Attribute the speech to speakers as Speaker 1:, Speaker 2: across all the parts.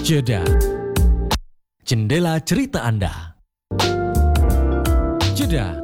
Speaker 1: Jeda. Jendela cerita Anda. Jeda.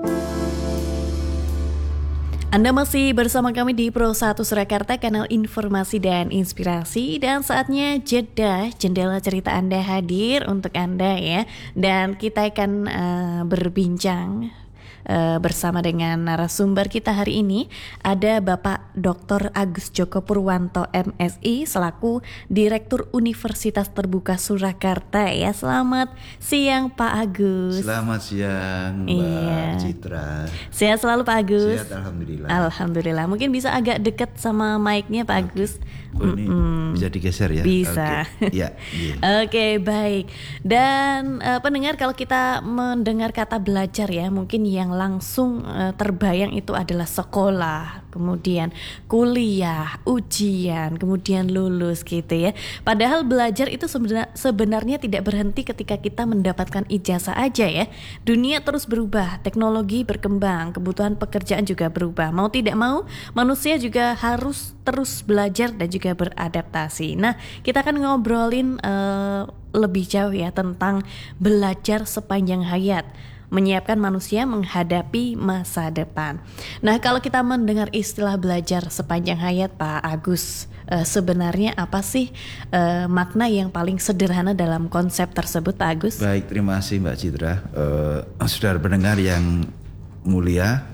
Speaker 2: Anda masih bersama kami di Pro 1 Surakarta, kanal informasi dan inspirasi. Dan saatnya jeda, jendela cerita Anda hadir untuk Anda ya. Dan kita akan berbincang bersama dengan narasumber kita hari ini. Ada Bapak Dr. Agus Joko Purwanto MSI selaku Direktur Universitas Terbuka Surakarta ya. Selamat siang Pak Agus.
Speaker 3: Selamat siang Mbak Citra.
Speaker 2: Sehat selalu Pak Agus.
Speaker 3: Sehat alhamdulillah.
Speaker 2: Alhamdulillah. Mungkin bisa agak dekat sama mic-nya Pak Agus.
Speaker 3: Oh, ini bisa digeser ya?
Speaker 2: Bisa.
Speaker 3: Ya.
Speaker 2: Oke, baik. Dan pendengar, kalau kita mendengar kata belajar ya, mungkin yang langsung terbayang itu adalah sekolah, kemudian kuliah, ujian, kemudian lulus gitu ya. Padahal belajar itu sebenarnya tidak berhenti ketika kita mendapatkan ijazah aja ya. Dunia terus berubah, teknologi berkembang, kebutuhan pekerjaan juga berubah. Mau tidak mau, manusia juga harus terus belajar dan juga beradaptasi. Nah, kita akan ngobrolin lebih jauh ya tentang belajar sepanjang hayat, menyiapkan manusia menghadapi masa depan. Nah, kalau kita mendengar istilah belajar sepanjang hayat, Pak Agus, sebenarnya apa sih makna yang paling sederhana dalam konsep tersebut, Pak Agus?
Speaker 3: Baik, terima kasih Mbak Citra. Saudara pendengar yang mulia,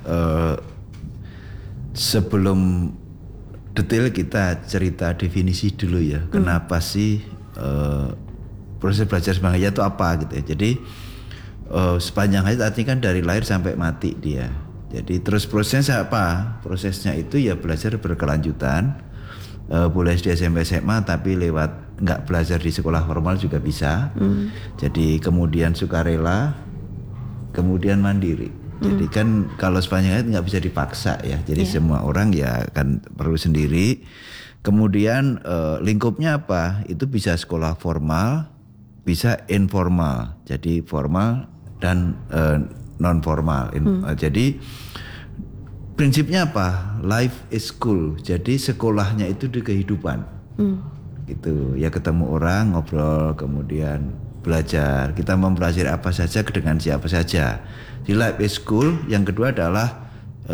Speaker 3: sebelum detail kita cerita definisi dulu ya. Kenapa sih proses belajar sepanjang hayat itu apa gitu ya. Jadi sepanjang hayat artinya kan dari lahir sampai mati dia. Jadi terus prosesnya apa? Prosesnya itu ya belajar berkelanjutan. Boleh di SMP SMA tapi lewat nggak belajar di sekolah formal juga bisa. Jadi kemudian sukarela, kemudian mandiri. Jadi kan kalau sepanjang hayat nggak bisa dipaksa ya. Jadi semua orang ya kan perlu sendiri. Kemudian lingkupnya apa? Itu bisa sekolah formal, bisa informal. Jadi formal dan non formal. Jadi prinsipnya apa? Life is school. Jadi sekolahnya itu di kehidupan. Gitu. Ya ketemu orang, ngobrol, kemudian belajar. Kita mempelajari apa saja dengan siapa saja. Di life is school. Yang kedua adalah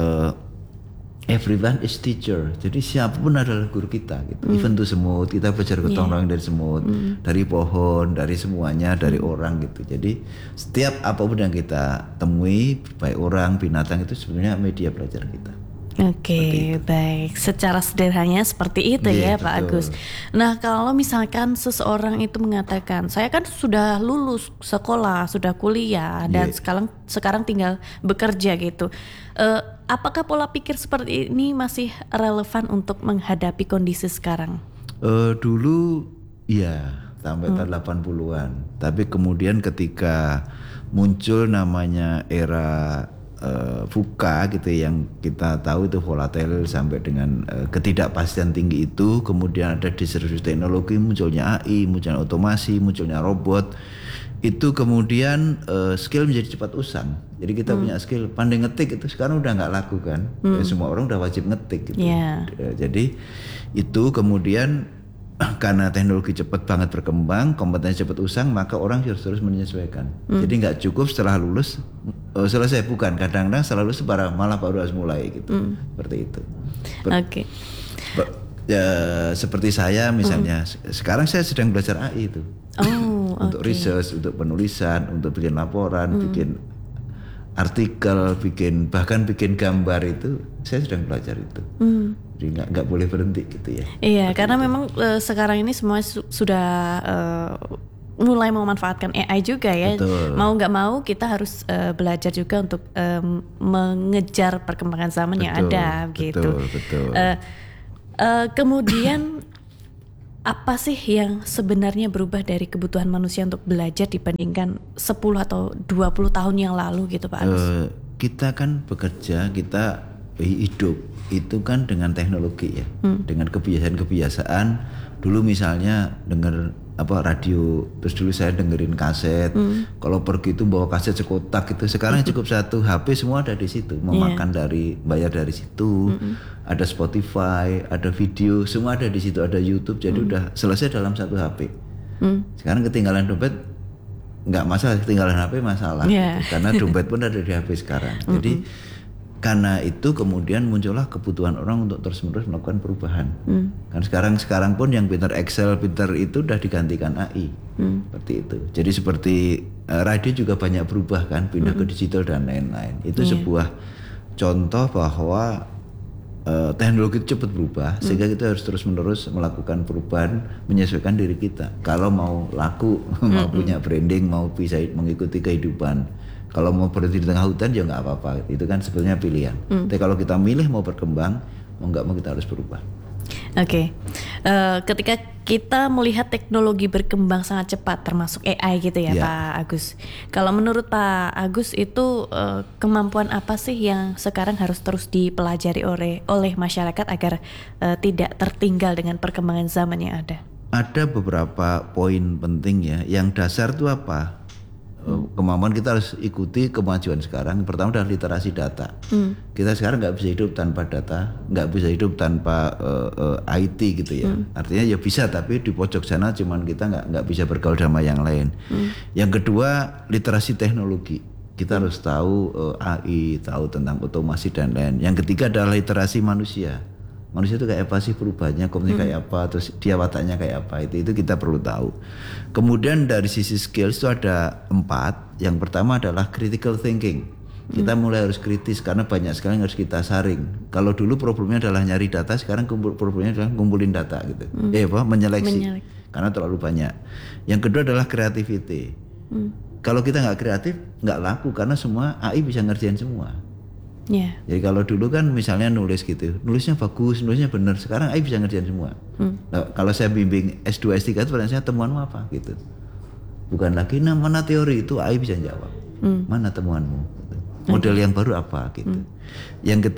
Speaker 3: everyone is teacher. Jadi siapapun adalah guru kita gitu. Even tuh semut, kita belajar gotong royong dari semut, dari pohon, dari semuanya, dari orang gitu. Jadi setiap apapun yang kita temui, baik orang, binatang, itu sebenarnya media belajar kita.
Speaker 2: Oke, baik. Secara sederhananya seperti itu ya Pak Agus. Nah, kalau misalkan seseorang itu mengatakan, saya kan sudah lulus sekolah, sudah kuliah, dan sekarang tinggal bekerja gitu. Apakah pola pikir seperti ini masih relevan untuk menghadapi kondisi sekarang?
Speaker 3: Dulu ya, sampai tahun 80-an. Tapi kemudian ketika muncul namanya era VUCA gitu, yang kita tahu itu volatile sampai dengan ketidakpastian tinggi itu, kemudian ada disrupsi teknologi, munculnya AI, munculnya otomasi, munculnya robot, itu kemudian skill menjadi cepat usang. Jadi kita punya skill pandai ngetik, itu sekarang udah nggak laku kan. Semua orang udah wajib ngetik gitu. Jadi itu kemudian karena teknologi cepat banget berkembang, kompetensi cepat usang, maka orang harus menyesuaikan. Jadi nggak cukup setelah lulus selesai, bukan. Kadang-kadang setelah lulus malah baru harus mulai gitu. Seperti itu.
Speaker 2: Oke.
Speaker 3: Ya, seperti saya misalnya, sekarang saya sedang belajar AI itu. Untuk research, untuk penulisan, untuk bikin laporan, bikin artikel, bahkan bikin gambar, itu saya sedang belajar itu. Jadi nggak boleh berhenti gitu ya.
Speaker 2: Iya, karena memang sekarang ini semua sudah mulai memanfaatkan AI juga ya.
Speaker 3: Betul.
Speaker 2: Mau nggak mau kita harus belajar juga untuk mengejar perkembangan zaman yang ada gitu.
Speaker 3: Betul.
Speaker 2: Kemudian apa sih yang sebenarnya berubah dari kebutuhan manusia untuk belajar dibandingkan 10 atau 20 tahun yang lalu gitu Pak Agus?
Speaker 3: Kita kan bekerja, kita hidup itu kan dengan teknologi ya, dengan kebiasaan-kebiasaan. Dulu misalnya denger radio, terus dulu saya dengerin kaset. Kalau pergi itu bawa kaset sekotak gitu. Sekarang cukup satu HP, semua ada di situ. Mau makan bayar dari situ. Ada Spotify, ada video, semua ada di situ. Ada YouTube. Jadi udah selesai dalam satu HP. Sekarang ketinggalan dompet nggak masalah, ketinggalan HP masalah.
Speaker 2: Yeah.
Speaker 3: Gitu. Karena dompet pun ada di HP sekarang. Jadi karena itu kemudian muncullah kebutuhan orang untuk terus-menerus melakukan perubahan. Kan sekarang pun yang pintar Excel, pintar itu udah digantikan AI. Seperti itu. Jadi seperti radio juga banyak berubah kan, pindah ke digital dan lain-lain. Itu sebuah contoh bahwa teknologi itu cepat berubah, sehingga kita harus terus-menerus melakukan perubahan, menyesuaikan diri kita. Kalau mau laku, mau punya branding, mau bisa mengikuti kehidupan. Kalau mau berhenti di tengah hutan ya nggak apa-apa, itu kan sebetulnya pilihan. Tapi kalau kita milih mau berkembang, mau nggak mau kita harus berubah.
Speaker 2: Oke. Ketika kita melihat teknologi berkembang sangat cepat, termasuk AI gitu ya, Pak Agus. Kalau menurut Pak Agus itu kemampuan apa sih yang sekarang harus terus dipelajari oleh masyarakat agar tidak tertinggal dengan perkembangan zaman yang ada?
Speaker 3: Ada beberapa poin penting ya. Yang dasar itu apa? Kemampuan kita harus ikuti kemajuan sekarang. Pertama adalah literasi data. Kita sekarang nggak bisa hidup tanpa data, nggak bisa hidup tanpa IT gitu ya. Artinya ya bisa, tapi di pojok sana cuman kita nggak bisa bergaul sama yang lain. Yang kedua literasi teknologi. Kita harus tahu AI, tahu tentang otomasi dan lain. Yang ketiga adalah literasi manusia. Manusia itu kayak apa sih perubahannya, komunikasi kayak apa, terus dia wataknya kayak apa, itu kita perlu tahu. Kemudian dari sisi skills itu ada 4. Yang pertama adalah critical thinking. Kita mulai harus kritis karena banyak sekali yang harus kita saring. Kalau dulu problemnya adalah nyari data, sekarang problemnya adalah ngumpulin data gitu. Menyeleksi. Karena terlalu banyak. Yang kedua adalah creativity. Kalau kita nggak kreatif, nggak laku karena semua AI bisa ngerjain semua.
Speaker 2: Yeah.
Speaker 3: Jadi kalau dulu kan misalnya nulis gitu, nulisnya bagus, nulisnya benar. Sekarang AI bisa ngerjain semua. Nah, kalau saya bimbing S2, S3 itu pertanyaan saya temuanmu apa gitu. Bukan lagi mana teori itu AI bisa jawab. Mana temuanmu? Gitu. Model yang baru apa gitu. Yang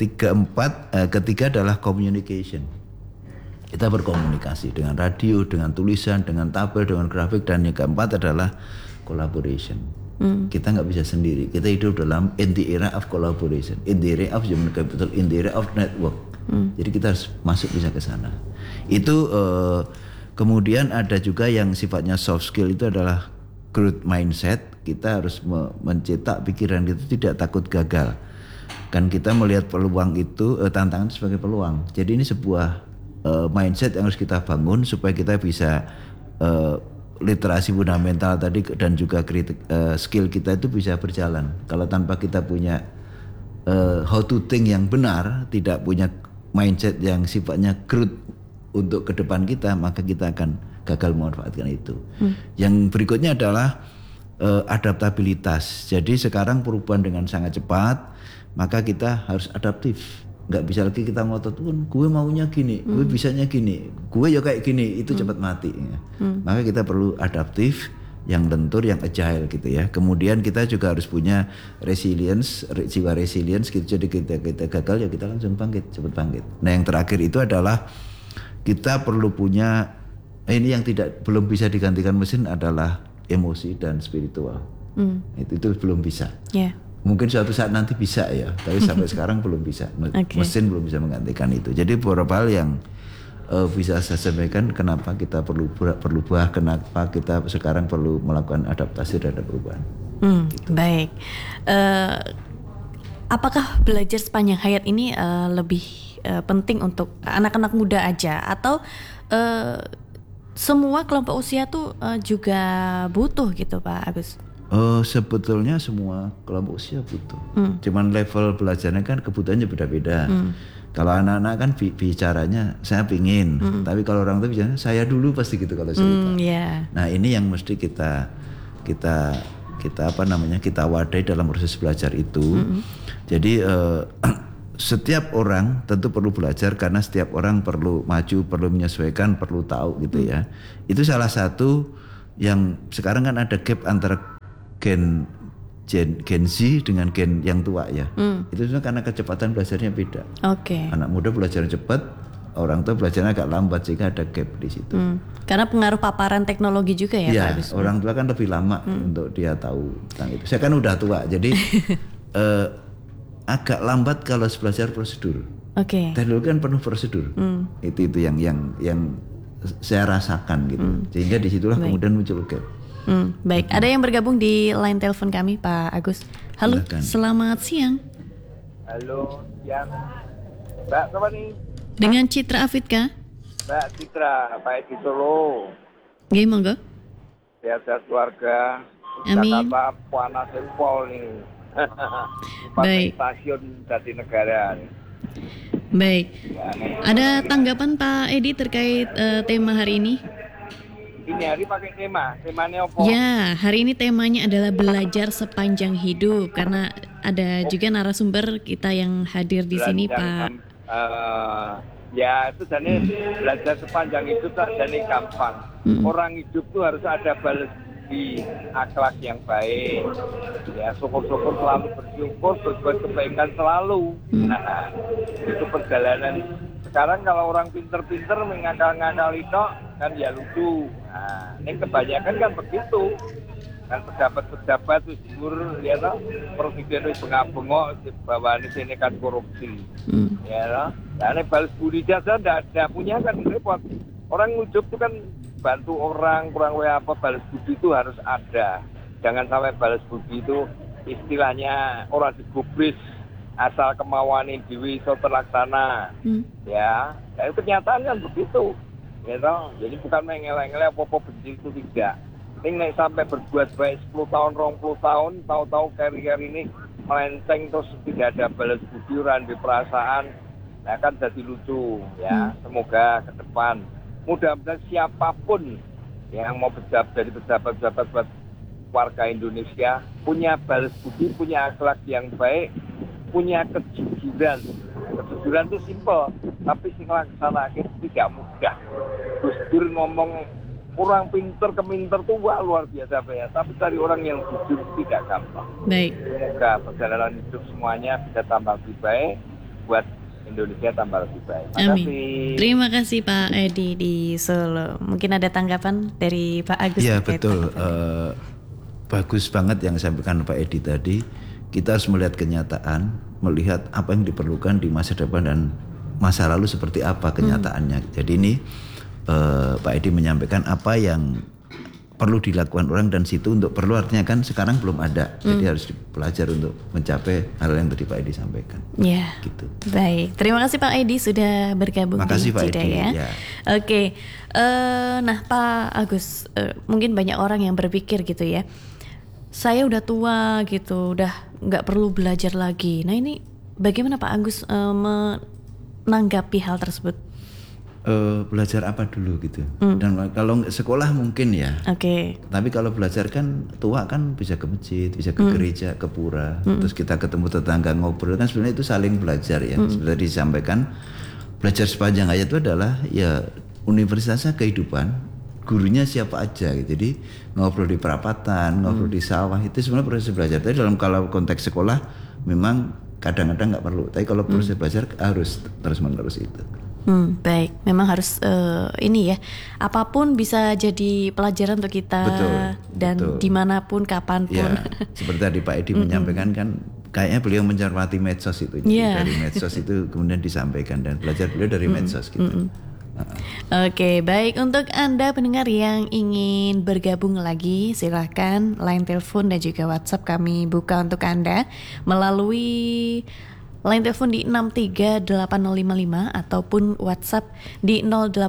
Speaker 3: ketiga adalah communication. Kita berkomunikasi dengan radio, dengan tulisan, dengan tabel, dengan grafik, dan yang keempat adalah collaboration. Kita nggak bisa sendiri. Kita hidup dalam in the era of collaboration, in the era of human capital, in the era of network. Jadi kita harus masuk bisa ke sana. Itu kemudian ada juga yang sifatnya soft skill, itu adalah growth mindset. Kita harus mencetak pikiran kita tidak takut gagal. Kan kita melihat peluang itu, tantangan sebagai peluang. Jadi ini sebuah mindset yang harus kita bangun supaya kita bisa literasi fundamental tadi dan juga skill kita itu bisa berjalan. Kalau tanpa kita punya how to think yang benar, tidak punya mindset yang sifatnya growth untuk ke depan kita, maka kita akan gagal memanfaatkan itu. Yang berikutnya adalah adaptabilitas. Jadi sekarang perubahan dengan sangat cepat, maka kita harus adaptif. Nggak bisa lagi kita ngotot, gue maunya gini, gue bisanya gini, gue ya kayak gini, itu cepat mati. Maka kita perlu adaptif, yang lentur, yang agile gitu ya. Kemudian kita juga harus punya resilience, jiwa resilience gitu. Jadi kita gagal ya kita langsung bangkit, cepat bangkit. Nah yang terakhir itu adalah kita perlu punya, ini yang belum bisa digantikan mesin adalah emosi dan spiritual. Itu belum bisa. Yeah. Mungkin suatu saat nanti bisa ya, tapi sampai sekarang belum bisa. Mesin belum bisa menggantikan itu. Jadi beberapa hal yang bisa saya sampaikan kenapa kita perlu berubah, kenapa kita sekarang perlu melakukan adaptasi terhadap perubahan. Gitu.
Speaker 2: Baik. Apakah belajar sepanjang hayat ini lebih penting untuk anak-anak muda aja atau semua kelompok usia tuh juga butuh gitu Pak Agus?
Speaker 3: Sebetulnya semua kelompok usia butuh. Cuman level belajarnya kan kebutuhannya beda-beda. Kalau anak-anak kan bicaranya saya pingin, tapi kalau orang tua bicaranya saya dulu pasti gitu kalau cerita. Nah ini yang mesti kita kita wadai dalam proses belajar itu. Jadi setiap orang tentu perlu belajar karena setiap orang perlu maju, perlu menyesuaikan, perlu tahu gitu ya. Itu salah satu yang sekarang kan ada gap antara Gen Z dengan gen yang tua ya. Itu sebenarnya karena kecepatan belajarnya beda. Anak muda belajar cepat, orang tua belajarnya agak lambat sehingga ada gap di situ.
Speaker 2: Karena pengaruh paparan teknologi juga ya Pak Agus.
Speaker 3: Orang tua kan lebih lama untuk dia tahu tentang itu. Saya kan udah tua, jadi agak lambat kalau belajar prosedur. Teknologi kan penuh prosedur. Itu yang saya rasakan gitu. Sehingga disitulah kemudian muncul gap.
Speaker 2: Baik, ada yang bergabung di line telepon kami, Pak Agus. Halo,
Speaker 3: Silakan.
Speaker 2: selamat siang.
Speaker 4: Halo, siang. Mbak, siapa nih?
Speaker 2: Dengan Citra Afidka.
Speaker 4: Mbak Citra, Pak Edi Solo.
Speaker 2: Nggih, monggo.
Speaker 4: Sehat-sehat keluarga.
Speaker 2: Amin.
Speaker 4: Jakarta panas pol nih.
Speaker 2: Baik.
Speaker 4: Stasiun Jatinegara.
Speaker 2: Baik. Ada tanggapan Pak Edi terkait tema hari ini?
Speaker 4: Ini hari pakai temanya apa?
Speaker 2: Ya, hari ini temanya adalah belajar sepanjang hidup karena ada juga narasumber kita yang hadir di sini, Pak.
Speaker 4: Ya itu jadi belajar sepanjang hidup tak jadi gampang. Orang hidup tuh harus ada balas di akhlak yang baik. Ya syukur-syukur selalu bersyukur, berbuat kebaikan selalu. Nah itu perjalanan. Sekarang kalau orang pinter-pinter mengakal-ngakal itu kan ya lucu. Nah ini kebanyakan kan begitu. Kan pejabat-pejabat itu jujur ya toh presiden itu bengak-bengok bahwa ini kan korupsi. Ya toh. Nah, ini balas budi jasa tidak punya kan repot. Orang ngujup itu kan bantu orang kurang apa balas budi itu harus ada. Jangan sampai balas budi itu istilahnya orang digubris asal kemauan dewi so terlaksana. Ya, itu kenyataan kan begitu. Ya toh. Jadi bukan mengeleng-eleng apa-apa benci itu tidak. Ini naik sampai berbuat baik 10 tahun, 20 tahun, tahu-tahu kari-kari ini melenceng terus tidak ada balas budi di perasaan, nah kan jadi lucu ya. Semoga ke depan mudah-mudahan siapapun yang mau jadi pejabat-pejabat buat warga Indonesia punya balas budi, punya akhlak yang baik, punya kejujuran. Kejujuran itu simpel, tapi sing laksanakan tidak mudah. Gus Dur ngomong orang pinter keminter tuh wah luar biasa ya. Tapi cari orang yang jujur tidak gampang.
Speaker 2: Baik.
Speaker 4: Semoga perjalanan hidup semuanya bisa tambah lebih baik, buat Indonesia tambah lebih baik.
Speaker 2: Amin. Terima kasih Pak Edi di Solo. Mungkin ada tanggapan dari Pak Agus?
Speaker 3: Iya betul. Bagus banget yang disampaikan Pak Edi tadi. Kita harus melihat kenyataan, melihat apa yang diperlukan di masa depan dan masa lalu seperti apa kenyataannya. Jadi ini Pak Edi menyampaikan apa yang perlu dilakukan orang dan situ untuk perlu artinya kan sekarang belum ada. Jadi harus belajar untuk mencapai hal yang tadi Pak Edi sampaikan.
Speaker 2: Ya.
Speaker 3: Gitu.
Speaker 2: Baik. Terima kasih Pak Edi sudah bergabung
Speaker 3: Makasih,
Speaker 2: di
Speaker 3: Pak
Speaker 2: Cida
Speaker 3: Edi,
Speaker 2: ya.
Speaker 3: ya.
Speaker 2: Oke. Nah Pak Agus, mungkin banyak orang yang berpikir gitu ya. Saya udah tua gitu, udah nggak perlu belajar lagi. Nah ini bagaimana Pak Agus menanggapi hal tersebut?
Speaker 3: Belajar apa dulu gitu. Dan kalau sekolah mungkin ya.
Speaker 2: Oke.
Speaker 3: Tapi kalau belajar kan tua kan bisa ke masjid, bisa ke gereja, ke pura. Terus kita ketemu tetangga ngobrol kan sebenarnya itu saling belajar ya. Seperti disampaikan belajar sepanjang hayat itu adalah ya universitasnya kehidupan. Gurunya siapa aja gitu. Jadi ngobrol di perapatan, ngobrol di sawah itu sebenarnya proses belajar. Tapi dalam kalau konteks sekolah memang kadang-kadang nggak perlu. Tapi kalau proses belajar harus terus-menerus itu.
Speaker 2: Baik, memang harus ini ya, apapun bisa jadi pelajaran untuk kita.
Speaker 3: Betul,
Speaker 2: dan
Speaker 3: betul.
Speaker 2: Dimanapun, kapanpun.
Speaker 3: Ya, seperti tadi Pak Edi menyampaikan kan, kayaknya beliau mencermati medsos itu. Jadi dari medsos itu kemudian disampaikan dan belajar beliau dari medsos gitu.
Speaker 2: Oke, baik, untuk Anda pendengar yang ingin bergabung lagi, silahkan line telepon dan juga WhatsApp kami buka untuk Anda melalui line telepon di 63855 ataupun WhatsApp di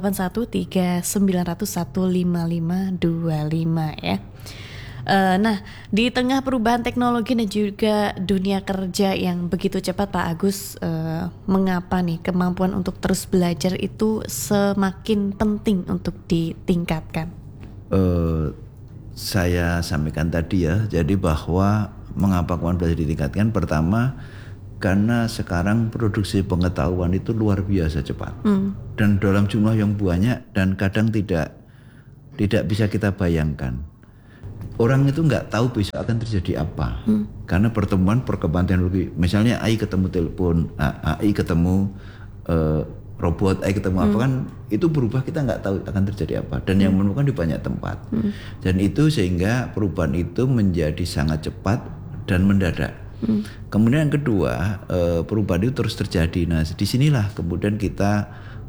Speaker 2: 081390155525 ya. Nah, di tengah perubahan teknologi dan juga dunia kerja yang begitu cepat Pak Agus, mengapa nih kemampuan untuk terus belajar itu semakin penting untuk ditingkatkan?
Speaker 3: Saya sampaikan tadi ya, jadi bahwa mengapa kemampuan belajar ditingkatkan, pertama karena sekarang produksi pengetahuan itu luar biasa cepat dan dalam jumlah yang banyak dan kadang tidak bisa kita bayangkan. Orang itu nggak tahu besok akan terjadi apa karena perkembangan teknologi. Misalnya AI ketemu telepon, AI ketemu robot, AI ketemu apa kan itu berubah, kita nggak tahu akan terjadi apa dan yang menemukan di banyak tempat dan itu sehingga perubahan itu menjadi sangat cepat dan mendadak. Kemudian yang kedua, perubahan itu terus terjadi. Nah, disinilah kemudian kita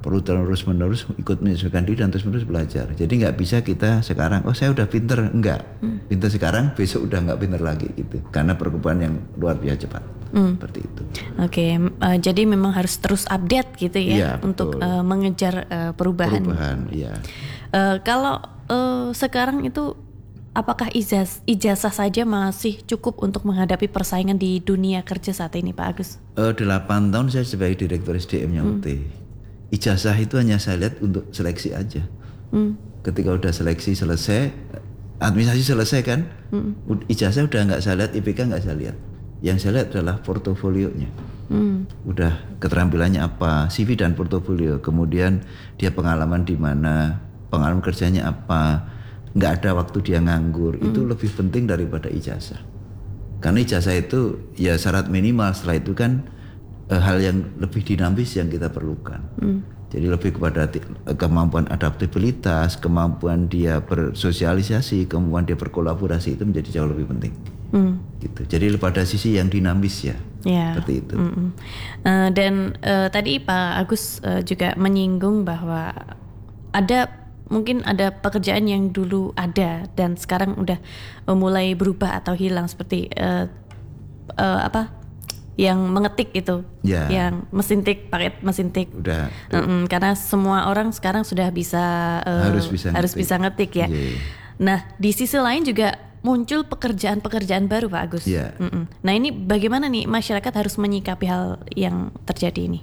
Speaker 3: perlu terus-menerus ikut menyesuaikan diri dan terus-menerus belajar. Jadi nggak bisa kita sekarang, saya udah pinter, enggak. Pinter sekarang, besok udah nggak pinter lagi gitu. Karena perkembangan yang luar biasa cepat. Seperti itu.
Speaker 2: Oke, jadi memang harus terus update gitu ya,
Speaker 3: Iya,
Speaker 2: untuk
Speaker 3: betul.
Speaker 2: mengejar perubahan.
Speaker 3: Iya.
Speaker 2: Kalau sekarang itu apakah ijazah saja masih cukup untuk menghadapi persaingan di dunia kerja saat ini, Pak Agus?
Speaker 3: 8 tahun saya sebagai direktur SDM-nya UT. Ijazah itu hanya saya lihat untuk seleksi aja. Ketika udah seleksi selesai, administrasi selesai kan, ijazah udah nggak saya lihat, IPK nggak saya lihat. Yang saya lihat adalah portofolionya. Udah keterampilannya apa, CV dan portofolio. Kemudian dia pengalaman di mana, pengalaman kerjanya apa, nggak ada waktu dia nganggur. Itu lebih penting daripada ijazah. Karena ijazah itu ya syarat minimal, setelah itu kan hal yang lebih dinamis yang kita perlukan. Jadi lebih kepada kemampuan adaptabilitas, kemampuan dia bersosialisasi, kemampuan dia berkolaborasi, itu menjadi jauh lebih penting. Gitu. Jadi pada sisi yang dinamis ya, seperti itu.
Speaker 2: Dan tadi Pak Agus juga menyinggung bahwa mungkin ada pekerjaan yang dulu ada dan sekarang udah mulai berubah atau hilang, seperti yang mengetik itu, yang pakai mesin tik.
Speaker 3: Udah.
Speaker 2: Karena semua orang sekarang sudah bisa harus bisa ngetik ya. Nah, di sisi lain juga muncul pekerjaan-pekerjaan baru, Pak Agus. Nah, ini bagaimana nih masyarakat harus menyikapi hal yang terjadi ini?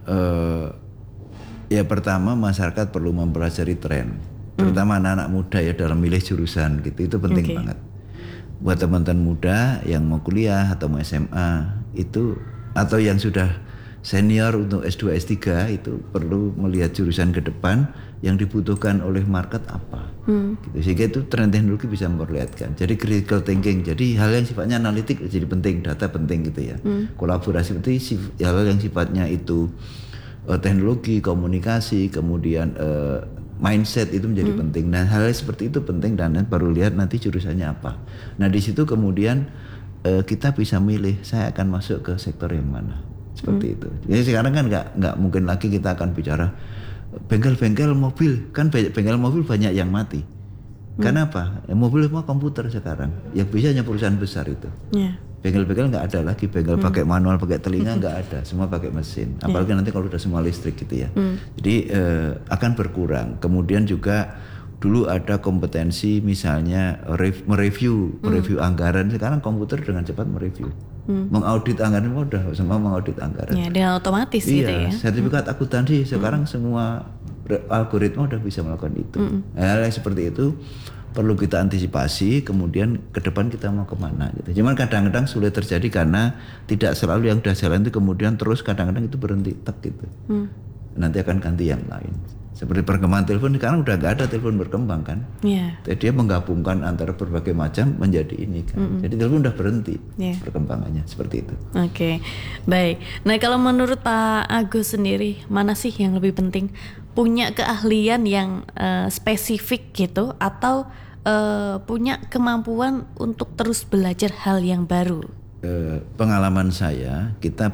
Speaker 3: Ya pertama, masyarakat perlu mempelajari tren, terutama anak-anak muda ya dalam milih jurusan gitu, itu penting banget. Buat teman-teman muda yang mau kuliah atau mau SMA itu, atau yang sudah senior untuk S2, S3 itu perlu melihat jurusan ke depan yang dibutuhkan oleh market apa. Gitu. Sehingga itu tren teknologi bisa memperlihatkan. Jadi critical thinking, jadi hal yang sifatnya analitik jadi penting, data penting gitu ya. Kolaborasi itu hal yang sifatnya itu teknologi, komunikasi, kemudian mindset itu menjadi penting. Nah, hal seperti itu penting dan baru lihat nanti jurusannya apa. Nah, di situ kemudian kita bisa milih saya akan masuk ke sektor yang mana, seperti itu. Jadi sekarang kan nggak mungkin lagi kita akan bicara bengkel-bengkel mobil, kan bengkel mobil banyak yang mati. Karena apa? Mobil semua komputer sekarang, yang bisa hanya perusahaan besar itu. Bengkel-bengkel nggak ada lagi, bengkel pakai manual, pakai telinga nggak ada, semua pakai mesin. Apalagi nanti kalau udah semua listrik gitu ya. Jadi akan berkurang. Kemudian juga dulu ada kompetensi misalnya mereview anggaran, sekarang komputer dengan cepat mereview. Mengaudit anggaran mudah, semua mengaudit anggaran.
Speaker 2: Ya, dengan otomatis gitu ya.
Speaker 3: Sertifikat akuntansi sekarang semua algoritma udah bisa melakukan itu. Hal yang seperti itu perlu kita antisipasi, kemudian ke depan kita mau kemana gitu. Cuman kadang-kadang sulit terjadi karena tidak selalu yang udah jalan itu kemudian terus kadang-kadang itu berhenti tek gitu. Nanti akan ganti yang lain. Seperti perkembangan telepon, sekarang udah nggak ada telepon berkembang kan. Jadi dia menggabungkan antara berbagai macam menjadi ini kan. Jadi telepon udah berhenti perkembangannya seperti itu.
Speaker 2: Oke, baik. Nah, kalau menurut Pak Agus sendiri, mana sih yang lebih penting? Punya keahlian yang spesifik gitu, atau punya kemampuan untuk terus belajar hal yang baru?
Speaker 3: Pengalaman saya, kita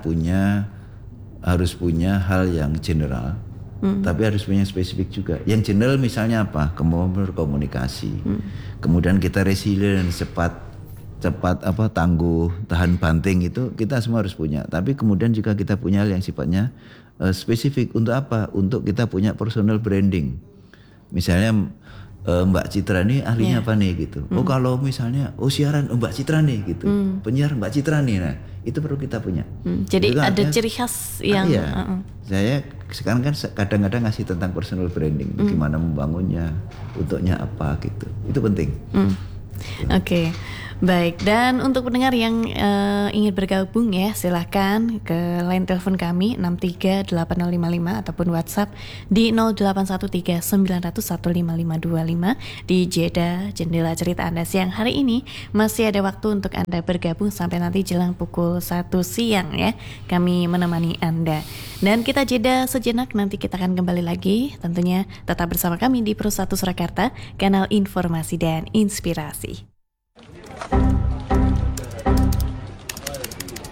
Speaker 3: harus punya hal yang general. Tapi harus punya spesifik juga. Yang general misalnya apa? Kemampuan berkomunikasi. Kemudian kita resilient, cepat tangguh, tahan banting, itu kita semua harus punya. Tapi kemudian juga kita punya hal yang sifatnya spesifik. Untuk apa? Untuk kita punya personal branding. Misalnya Mbak Citra nih ahlinya apa nih gitu. Oh kalau misalnya siaran Mbak Citra nih gitu. Penyiar Mbak Citra nih. Nah, itu perlu kita punya.
Speaker 2: Jadi itu ada ciri khas yang
Speaker 3: saya sekarang kan kadang-kadang ngasih tentang personal branding, bagaimana membangunnya, untuknya apa gitu. Itu penting.
Speaker 2: Oke. Baik, dan untuk pendengar yang ingin bergabung ya, silahkan ke line telepon kami 638055 ataupun WhatsApp di 0813-900-15525 di Jendela Cerita Anda siang hari ini. Masih ada waktu untuk Anda bergabung sampai nanti jelang pukul 1 siang ya. Kami menemani Anda. Dan kita jeda sejenak, nanti kita akan kembali lagi. Tentunya tetap bersama kami di Pro 1 Surakarta, kanal informasi dan inspirasi.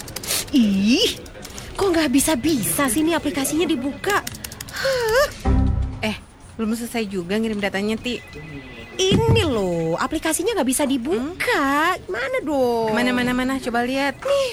Speaker 5: Ih, kok nggak bisa-bisa sih ini aplikasinya dibuka? Hah? Belum selesai juga ngirim datanya, Ti.
Speaker 6: Ini loh, aplikasinya nggak bisa dibuka. Mana dong?
Speaker 5: Mana, coba lihat. Nih.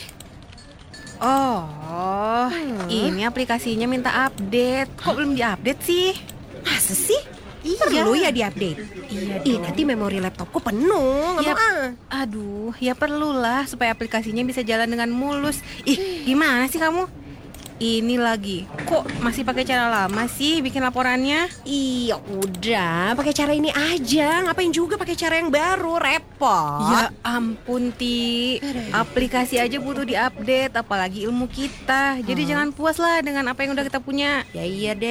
Speaker 5: Oh, ini aplikasinya minta update. Kok belum diupdate sih?
Speaker 6: Masa sih?
Speaker 5: Iya.
Speaker 6: Perlu ya diupdate?
Speaker 5: Iya
Speaker 6: Ih,
Speaker 5: dong.
Speaker 6: nanti memori laptopku penuh. Nggak
Speaker 5: Ya,
Speaker 6: mau ah.
Speaker 5: aduh, ya perlulah supaya aplikasinya bisa jalan dengan mulus. Ih, gimana sih kamu? Ini lagi, kok masih pakai cara lama sih bikin laporannya?
Speaker 6: Iya udah, pakai cara ini aja. Ngapain juga pakai cara yang baru, repot.
Speaker 5: Ya ampun, Ti. Aplikasi aja butuh diupdate, apalagi ilmu kita. Jadi jangan puas lah dengan apa yang udah kita punya.
Speaker 6: Ya iya deh.